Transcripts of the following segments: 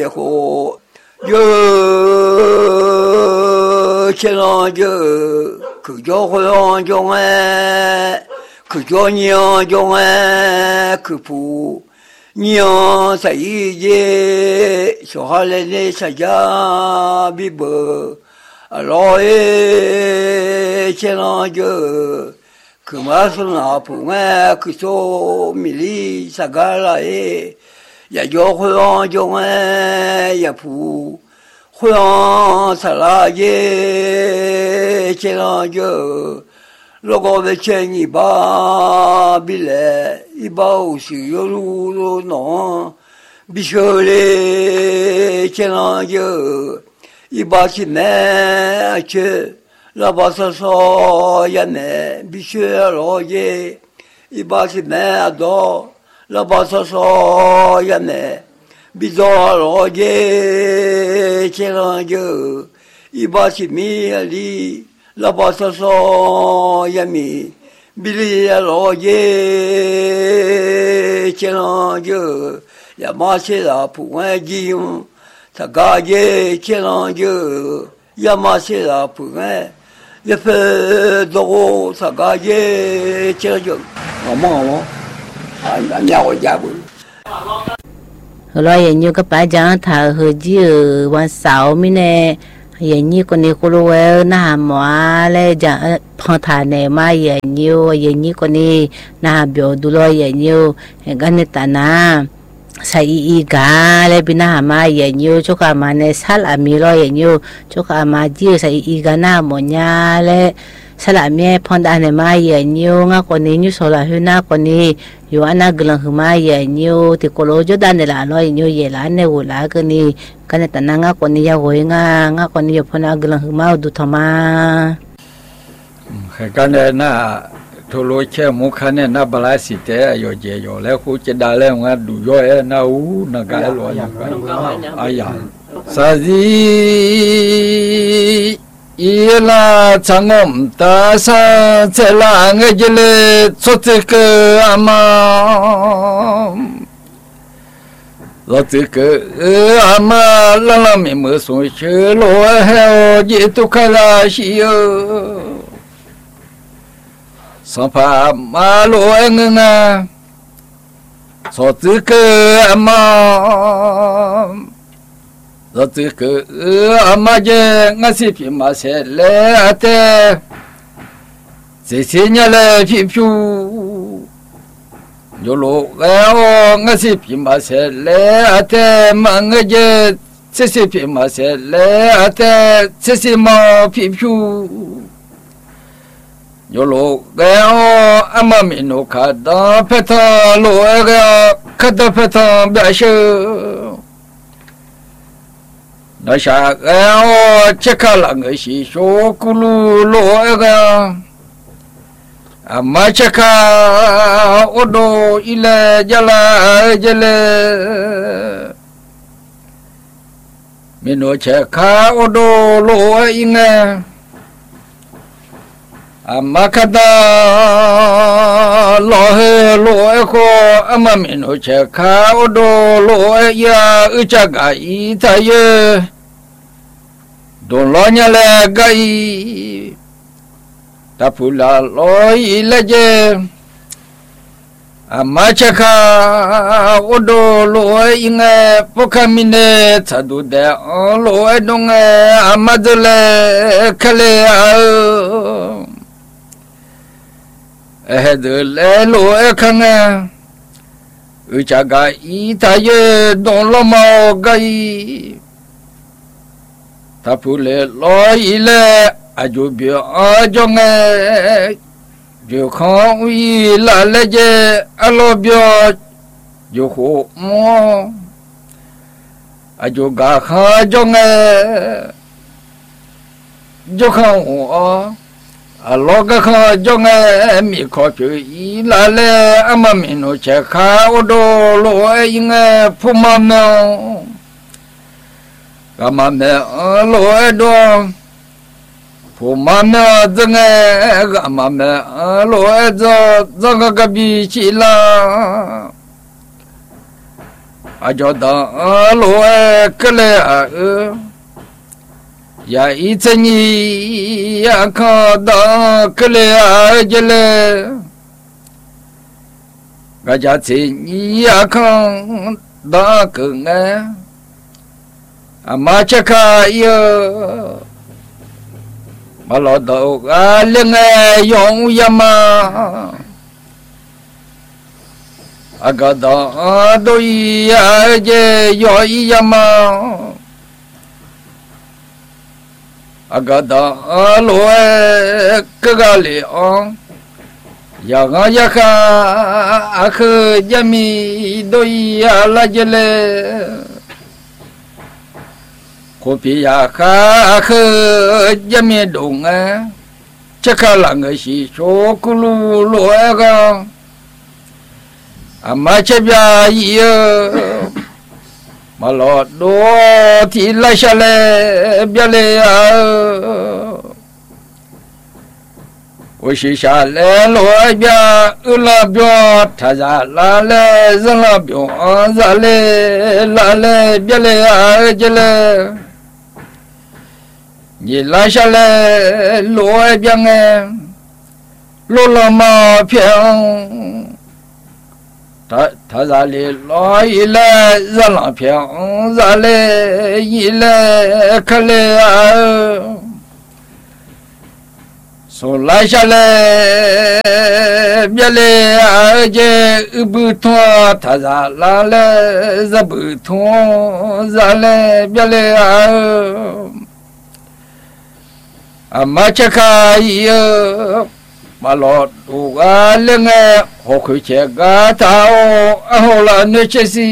hồ yo trên lo yo cứ cho hoang trong cứ cho nhiều trong cứ phụ nhiều sai gì số hai lên sai ra bị bờ rồi trên lo yo cứ mà số nào phụ nghe cứ số mili sagala ya yo hoang trong ya phụ hoang sala ye trên lo yo logo de chen iba bile iba usi yoru no bishole chen yo iba si me che la basa so ya me bisholo ye iba si me do la basa so ya me bizolo ye chen yo iba si mi ali la basa so yami bili lo ye chen yo ya ma se la pu wa ji ta ga ye chen yo ya ma se la pu wa ya fe do ta ga ye chen yo mo lo anh nhau ja bu rồi như các bạn chẳng thà hơi gìวันเสาร์มิเน่อย่างนี้คนนี้ก็รู้ว่าหน้าหมอเลยจะพอทานเนี่ยมาอย่างนี้คนนี้หน้าเบียวดูแลอย่างนี้กันในตาหน้าใส่อีกาเลยเป็นหน้ามาอย่างนี้ชุกอามาในสัลอามีรออย่างนี้ชุกอามาจีใส่อีกาหน้าหมอเนี่ยเลยสัลอามีพอนดานเนี่ยมาอย่างนี้งั้นคนนี้ยูโซลาหื้อหน้าคนนี้อยู่อันนั้นกำลังหื้อมาอย่างนี้ที่โคโลจดานเนี่ยละร้อยอย่างนี้เยลานเนี่ยหัวละกันนี่กันแต่นั่งก็คนนี้ยาวหัวง่าคนนี้พนักงานหื้อมาดูทำมากันเนี่ยน่าทุลุเชื่อมุขันเนี่ยน่าบลาสิเตะอยู่เจอยู่แล้วคู่จะได้แล้วงั้นดูย่อยน่าน่ากายลอยอายาซาซีอีลาจังมตาซาเจลางเจเลสุดที่เกอามาเราจะเกิดอามาละละไม่มือส่งเชื่อโลเฮลยิตุคลาชิโอสัมภามาโลเองนะสดจะเกิดอามาเราจะเกิดอามาเจงั้นสิพิมาเสเลอเตสิสิญญาเลพิพิวโยโลแล้วงั้นสิพิมาเสเลอเตมังเจสิพิมาเสเลอเตสิมาพิพิวโยโลแล้วอามามิโนคาดาเพทาโลเอเกคาดาเพทาเบช那下个这个那个是说咕噜罗个，啊嘛这个我都一来就来就来，没弄这个我都罗应该，啊嘛看到罗罗个，啊嘛没弄这个我都罗呀，这个一太爷。Dolonya le gai tapula loi leje amachaka odo loi inge pokamine tadu de loi donge amadle kale ehedle loi kanga uchaga itaye doloma gai tapule loi le ajubio ajonge jo khong wi la leje alobio jo ho mo ajoga kha jonge jo khong o aloga kha jonge mi kho chu i la le amamino che kha odo loi inge phuma me Kama me loe do, puma me zenge, kama me loe do, zanga gabi chila. 阿叫当罗格来呀一阵你呀看当格来着嘞，阿家阵你呀看当个呢，阿妈吃开哟，马老豆啊另外用呀嘛。阿个当都一样的要一样嘛，阿个当罗个个里昂，呀个呀个阿克呀米都一样来着嘞，可比呀个阿克呀米东啊，这个啷个是说咕噜罗个。阿妈这边也马老多提来下来别来呀，我是下来罗边那边他家来来人那边来别来呀这来，你来下来罗边哎，罗了马平。他家里老一来热浪平，热来一来可来啊，说来下来别来啊，这不痛，他家来来热不痛，热来别来啊，阿妈吃开哟。马老多啊，另外好开车个他哦，后来那些事，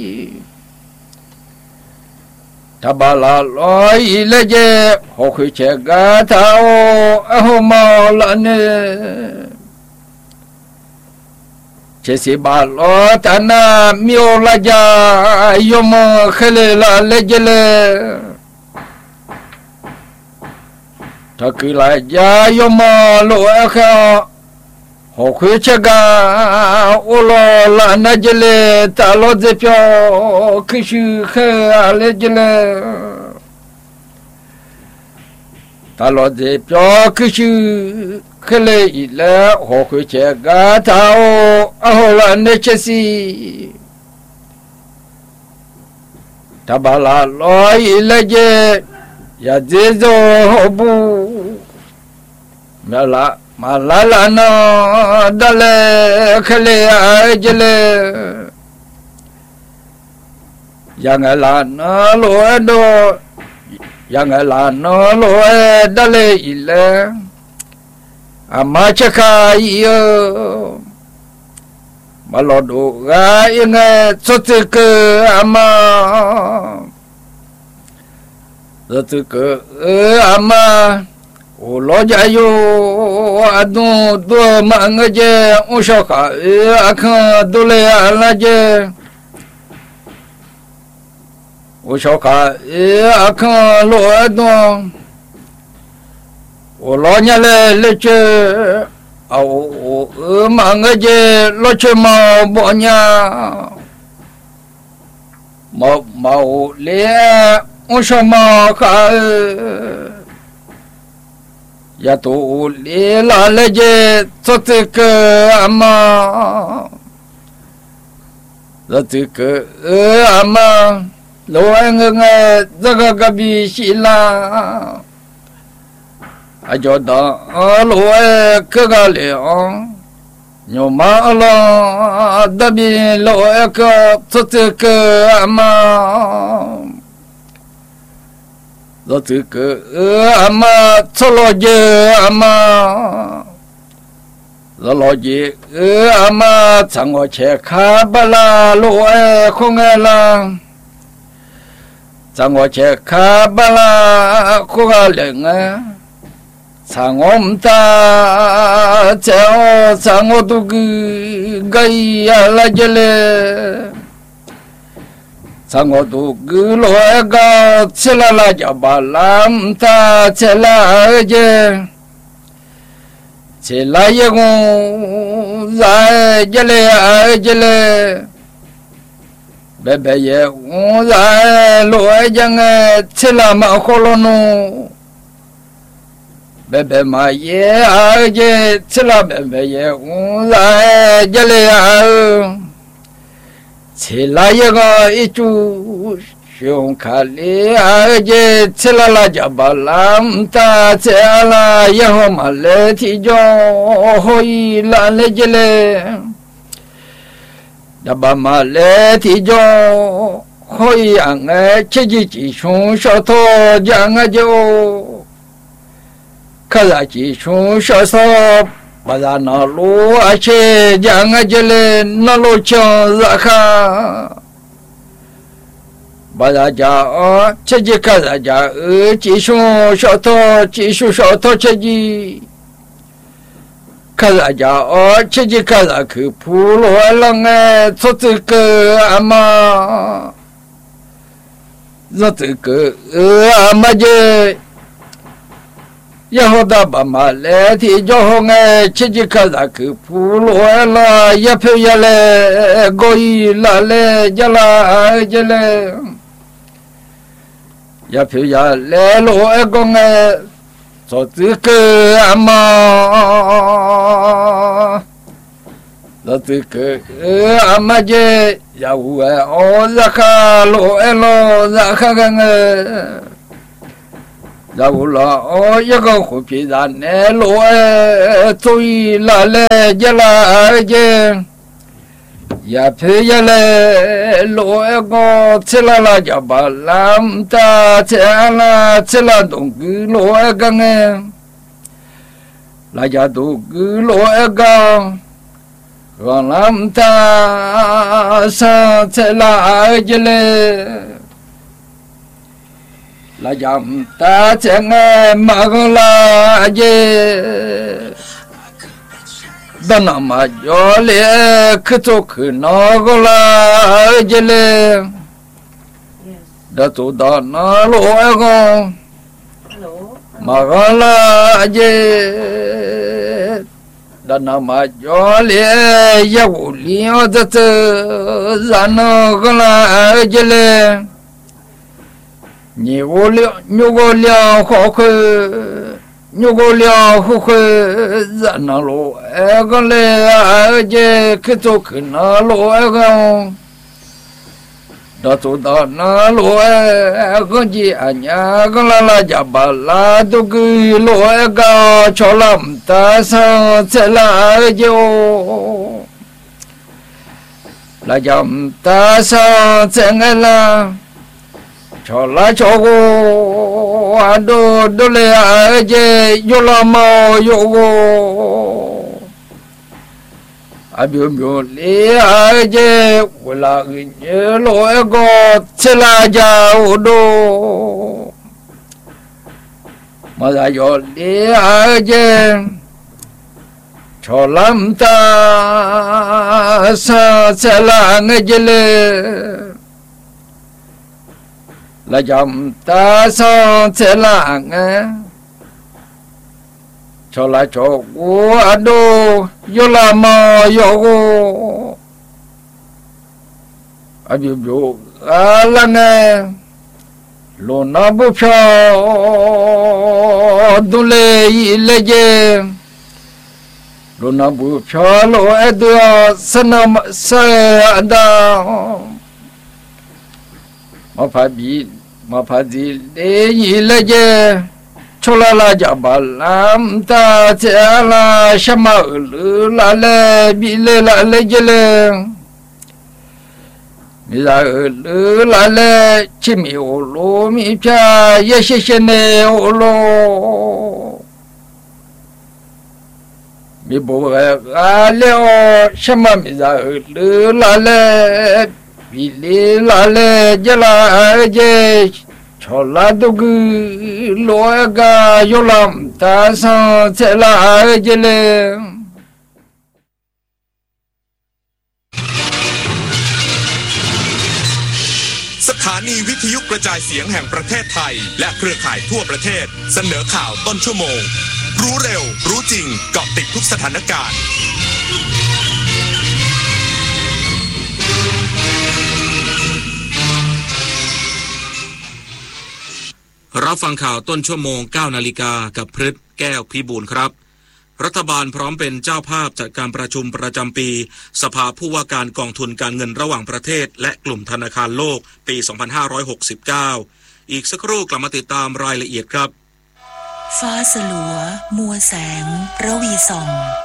他把那老一来着，好开车个他哦，后毛了呢，这些把老他那苗来着，有么黑来来着嘞。他给来家有么路好，好回去个我老那就来打老子票，可是很来就来，打老子票可是很来一来，好回去个他后来那些事，他把那老一来就。呀，这种好不？马拉那得嘞，可嘞啊，这嘞，呀个拉那罗多，呀个拉那罗得嘞一嘞，阿妈吃开哟，马老多啊，应该做这个阿妈。这个阿妈，我老家有阿东多忙个些，我小孩阿看都来阿那些，我小孩阿看老阿东，我老娘来这，啊我忙个些老去忙不娘，毛来。我说嘛哈，呀都来了来着做这个嘛，做这个嘛，老安个这个隔壁西啦，啊叫当老安个个了，牛马了那边老安个做这个嘛。做这个阿妈做老姐阿妈，做老姐阿妈让我去看巴拉罗埃红埃啦，让我去看巴拉红埃人啊，让我们打让我都个呀来着嘞。我都给老个吃了辣椒把蓝他吃了去，吃了以后在这里， 贝贝也我在罗江吃了嘛火了弄，贝贝嘛也而且吃了贝贝也我在这里啊，吃了一个一株熊卡里而且吃了辣椒巴兰达吃了以后嘛来提着回来了这里。那爸妈来提着会养自己从小头讲就，可是自从小时候把那路而且讲就来那路强热看，把那家自己可是家自从小头自己。可是家自己可是去普罗人做这个阿妈，做这个阿妈就以后的爸妈来提着自己可是去普罗人也陪下来，过一来来就来就来，也陪下来罗一个做这个阿妈，做这个阿妈je ya uwe zaka lo elo zaka gange ya ula yaga khupi dane lo tui la le jala je ya phe ya le lo ego tsela la jabalam ta tsela tsela dong lo gange la ja do lo ego Ram ta sa tsela jele la jam ta chenge magla je dana ma jole ktok nagla jele da to dana lo ego magla je dana ma jole ya uli odat zano gala jele ni nyugolya khokhe nyugolya khokhe zana lo egale aje kitok na lo ego dato dana lo egonji anya gala la jabala dugi lo ega cholam ta sa tsela jo la jam ta sa tsengela chola chogo ado dole aje yolamo yogo abio le aje wala lo ego tsela ja odo maza yo le aje cholam ta sa tsela ngejele la jam ta sa tsela chola chogo ado yolama yogo abio alane lo na bu pho dule leje lo na bu pho lo edo sanam sa ada ma pha di le leje chola la jabalam ta tsala shama la le bi le la le jele mi la la le chimi olo mi pya ye she she ne olo mi bo ga le o shama mi la le bi le la le jela je chola dugi loega yolam ta sa tsela jele สถานีวิทยุกระจายเสียงแห่งประเทศไทยและเครือข่ายทั่วประเทศเสนอข่าวต้นชั่วโมงรู้เร็วรู้จริงเกาะติดทุกสถานการณ์รับฟังข่าวต้นชั่วโมง 9 นาฬิกากับพฤทธิ์แก้วพิบูลครับรัฐบาลพร้อมเป็นเจ้าภาพจัดการประชุมประจำปีสภาผู้ว่าการกองทุนการเงินระหว่างประเทศและกลุ่มธนาคารโลกปี 2569 อีกสักครู่กลับมาติดตามรายละเอียดครับฟ้าสลัวมัวแสงระวีส่อง